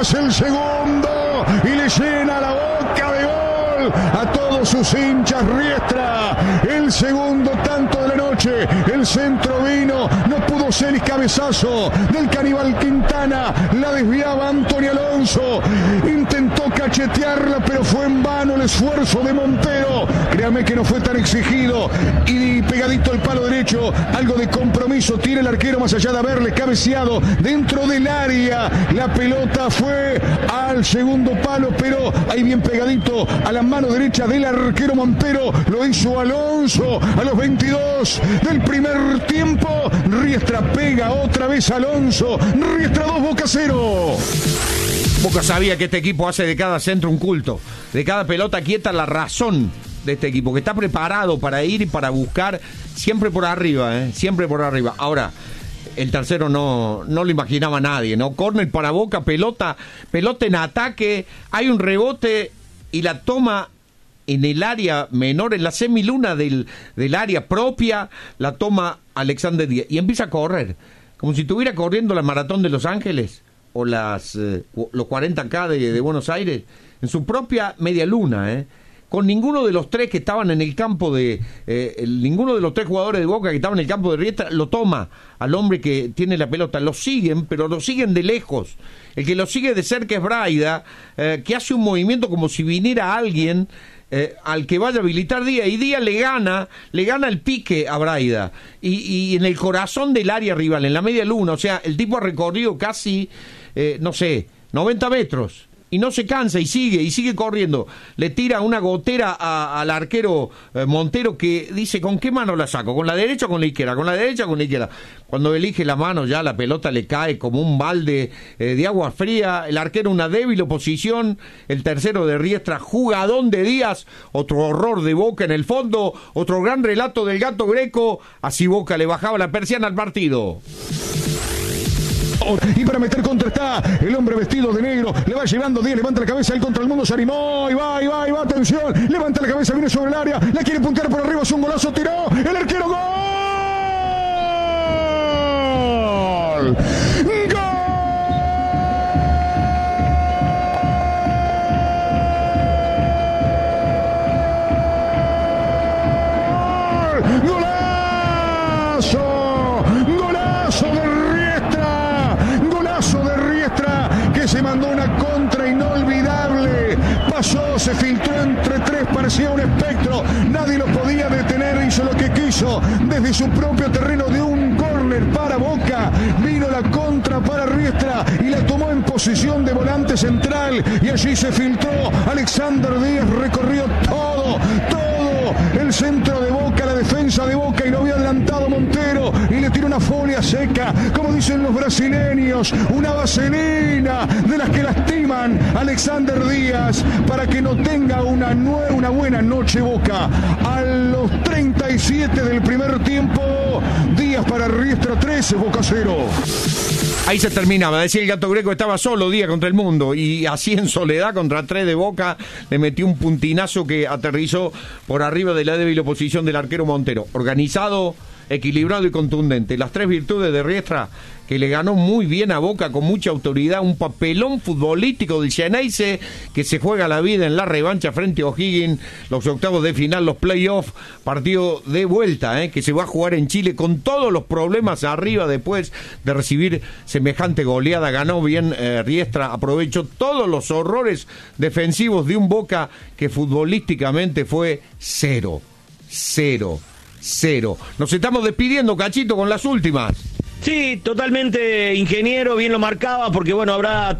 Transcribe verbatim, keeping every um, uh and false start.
hace el segundo y le llena la boca de gol a todos sus hinchas Riestra. El segundo tanto de la noche, el centro vino, no pudo ser el cabezazo del Caníbal Quintana, la desviaba Antonio Alonso, intentó cachetearla pero fue en vano el esfuerzo de Montero. Créame que no fue tan exigido y pegadito al palo derecho, algo de compromiso tiene el arquero más allá de haberle cabeceado dentro del área. La pelota fue al segundo palo, pero ahí bien pegadito a la mano derecha del arquero Montero, lo hizo Alonso a los veintidós del primer tiempo. Riestra pega otra vez a Alonso, Riestra dos, Boca cero. Boca sabía que este equipo hace de cada centro un culto, de cada pelota quieta la razón de este equipo, que está preparado para ir y para buscar siempre por arriba, ¿eh? siempre por arriba. Ahora, el tercero no, no lo imaginaba nadie, ¿no? Córner para Boca, pelota, pelota en ataque, hay un rebote y la toma en el área menor, en la semiluna del, del área propia, la toma Alexander Díaz y empieza a correr, como si estuviera corriendo la maratón de Los Ángeles o las eh, los cuarenta K de, de Buenos Aires, en su propia media luna, ¿eh? Con ninguno de los tres que estaban en el campo de... Eh, el, ninguno de los tres jugadores de Boca que estaban en el campo de Riestra lo toma al hombre que tiene la pelota. Lo siguen, pero lo siguen de lejos. El que lo sigue de cerca es Braida, eh, que hace un movimiento como si viniera alguien eh, al que vaya a habilitar Díaz. Y Díaz le gana, le gana el pique a Braida. Y, y en el corazón del área rival, en la media luna. O sea, el tipo ha recorrido casi, eh, no sé, noventa metros. Y no se cansa y sigue, y sigue corriendo. Le tira una gotera a, al arquero eh, Montero, que dice, ¿con qué mano la saco? ¿Con la derecha o con la izquierda? ¿Con la derecha o con la izquierda? Cuando elige la mano ya la pelota le cae como un balde eh, de agua fría. El arquero una débil oposición. El tercero de Riestra, jugadón de Díaz. Otro horror de Boca en el fondo. Otro gran relato del Gato Greco. Así Boca le bajaba la persiana al partido. Y para meter contra está el hombre vestido de negro, le va llevando Díaz, levanta la cabeza, él contra el mundo se animó, y va, y va, y va, atención, levanta la cabeza, viene sobre el área, la quiere puntear por arriba, es un golazo, tiró, el arquero, gol, gol. Se mandó una contra inolvidable, pasó, se filtró entre tres, parecía un espectro, nadie lo podía detener, hizo lo que quiso desde su propio terreno de un córner para Boca, vino la contra para Riestra y la tomó en posición de volante central y allí se filtró Alexander Díaz, recorrió todo, todo el centro de Boca, la defensa de Boca y lo había adelantado Montero y le tiró una folia seca, como dicen los brasileños, una vaselina de las que lastiman a Alexander Díaz para que no tenga una, nue- una buena noche Boca. A los treinta y siete del primer tiempo, Díaz para Riestra trece, Boca cero. Ahí se terminaba, decía el Gato Greco, estaba solo Díaz contra el mundo y así en soledad contra tres de Boca le metió un puntinazo que aterrizó por arriba de la débil oposición del arquero Montero. Organizado, equilibrado y contundente. Las tres virtudes de Riestra, que le ganó muy bien a Boca con mucha autoridad, un papelón futbolístico del Xeneize que se juega la vida en la revancha frente a O'Higgins, los octavos de final, los playoffs, partido de vuelta, eh, que se va a jugar en Chile con todos los problemas arriba después de recibir semejante goleada. Ganó bien eh, Riestra, aprovechó todos los horrores defensivos de un Boca que futbolísticamente fue cero, cero, cero. Nos estamos despidiendo, Cachito, con las últimas. Sí, totalmente, ingeniero, bien lo marcaba, porque bueno, habrá